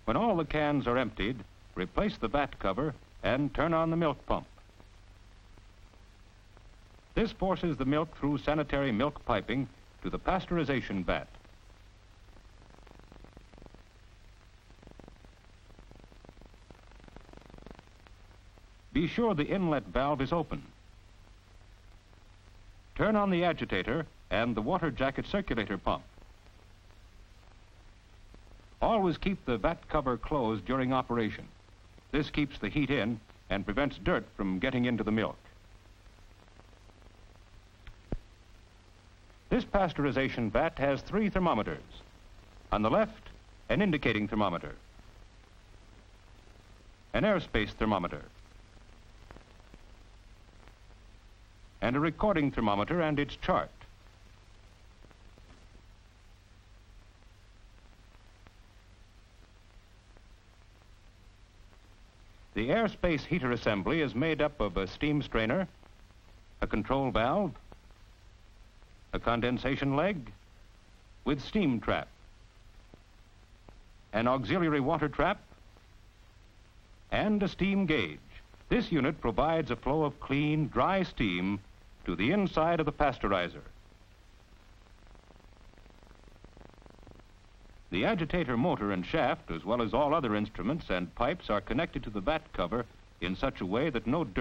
When all the cans are emptied, replace the vat cover and turn on the milk pump. This forces the milk through sanitary milk piping to the pasteurization vat. Be sure the inlet valve is open. Turn on the agitator and the water jacket circulator pump. Always keep the vat cover closed during operation. This keeps the heat in and prevents dirt from getting into the milk. This pasteurization vat has 3 thermometers. On the left, an indicating thermometer, an airspace thermometer, and a recording thermometer and its chart. The airspace heater assembly is made up of a steam strainer, a control valve, a condensation leg with steam trap, an auxiliary water trap, and a steam gauge. This unit provides a flow of clean, dry steam to the inside of the pasteurizer. The agitator motor and shaft, as well as all other instruments and pipes, are connected to the vat cover in such a way that no dirt